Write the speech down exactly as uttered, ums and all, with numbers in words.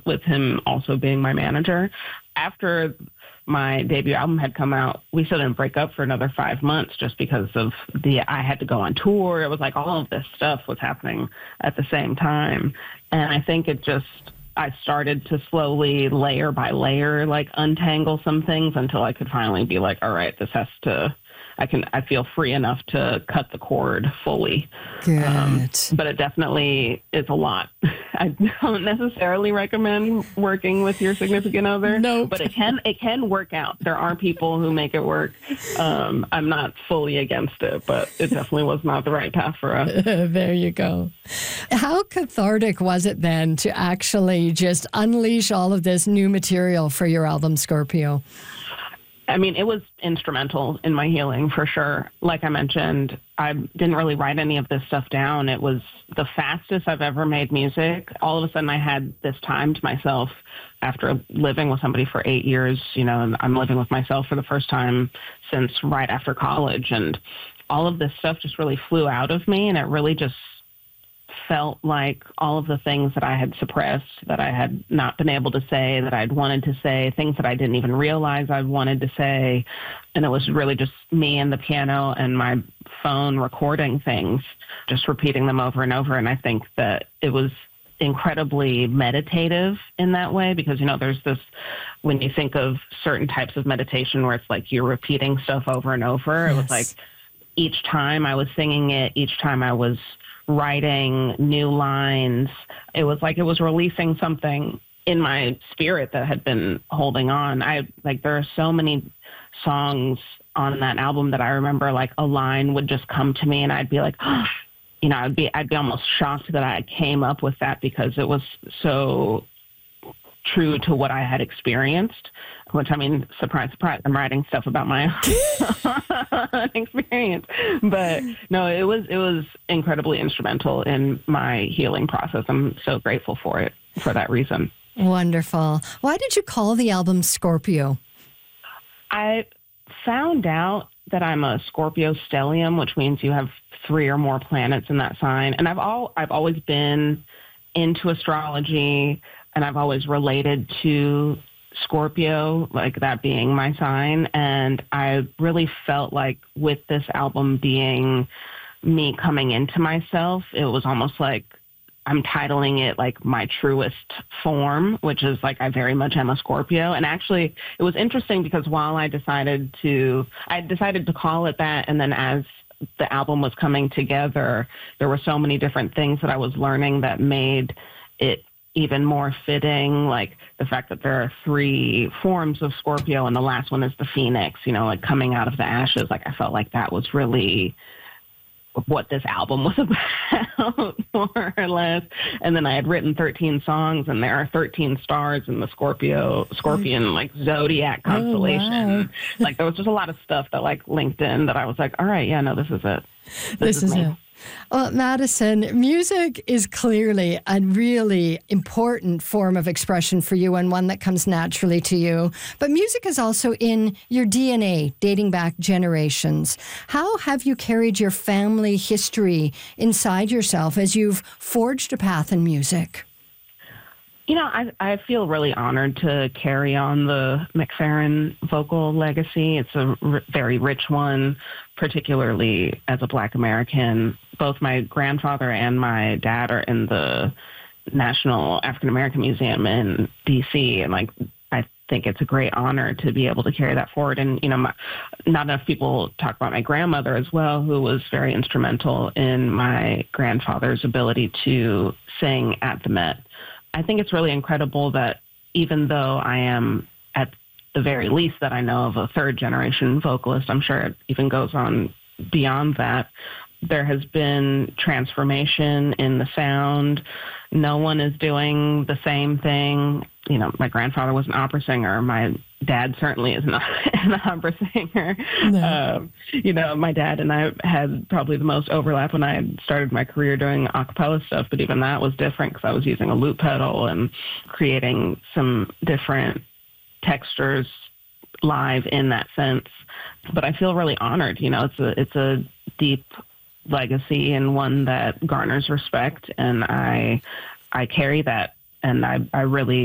with him also being my manager. After my debut album had come out, we still didn't break up for another five months just because of the, I had to go on tour. It was like all of this stuff was happening at the same time. And I think it just, I started to slowly layer by layer, like untangle some things until I could finally be like, all right, this has to, I can, I feel free enough to cut the cord fully. Good. Um, but it definitely is a lot. I don't necessarily recommend working with your significant other, nope. but it can, it can work out. There are people who make it work. Um, I'm not fully against it, but it definitely was not the right path for us. There you go. How cathartic was it then to actually just unleash all of this new material for your album, Scorpio? I mean, it was instrumental in my healing for sure. Like I mentioned, I didn't really write any of this stuff down. It was the fastest I've ever made music. All of a sudden I had this time to myself after living with somebody for eight years, you know, and I'm living with myself for the first time since right after college. And all of this stuff just really flew out of me, and it really just felt like all of the things that I had suppressed, that I had not been able to say, that I'd wanted to say, things that I didn't even realize I wanted to say. And it was really just me and the piano and my phone recording things, just repeating them over and over. And I think that it was incredibly meditative in that way, because, you know, there's this, when you think of certain types of meditation where it's like you're repeating stuff over and over, yes. It was like each time I was singing it, each time I was writing new lines, it was like it was releasing something in my spirit that had been holding on. I like there are so many songs on that album that I remember like a line would just come to me and I'd be like, oh, you know, I'd be I'd be almost shocked that I came up with that because it was so true to what I had experienced, which, I mean, surprise, surprise, I'm writing stuff about my own experience. But no, it was, it was incredibly instrumental in my healing process. I'm so grateful for it for that reason. Wonderful. Why did you call the album Scorpio? I found out that I'm a Scorpio stellium, which means you have three or more planets in that sign. And I've all, I've always been into astrology, and I've always related to Scorpio, like that being my sign. And I really felt like with this album being me coming into myself, it was almost like I'm titling it like my truest form, which is like I very much am a Scorpio. And actually, it was interesting because while I decided to, I decided to call it that, and then as the album was coming together, there were so many different things that I was learning that made it even more fitting, like the fact that there are three forms of Scorpio and the last one is the Phoenix, you know, like coming out of the ashes. Like I felt like that was really what this album was about, more or less. And then I had written thirteen songs, and there are thirteen stars in the Scorpio, Scorpion, like zodiac constellation. Oh, wow. Like there was just a lot of stuff that like linked in that I was like, all right, yeah, no, this is it. This, this is, is it. Well, Madison, music is clearly a really important form of expression for you, and one that comes naturally to you. But music is also in your D N A, dating back generations. How have you carried your family history inside yourself as you've forged a path in music? You know, I, I feel really honored to carry on the McFerrin vocal legacy. It's a r- very rich one, particularly as a Black American. Both my grandfather and my dad are in the National African American Museum in D C, and like I think it's a great honor to be able to carry that forward. And, you know, my, not enough people talk about my grandmother as well, who was very instrumental in my grandfather's ability to sing at the Met. I think it's really incredible that even though I am at the very least that I know of a third generation vocalist, I'm sure it even goes on beyond that, there has been transformation in the sound. No one is doing the same thing. You know, my grandfather was an opera singer. My dad certainly is not an opera singer. No. Um, you know, my dad and I had probably the most overlap when I had started my career doing a cappella stuff, but even that was different because I was using a loop pedal and creating some different textures live in that sense. But I feel really honored. You know, it's a it's a deep legacy and one that garners respect, and I I carry that, and I I really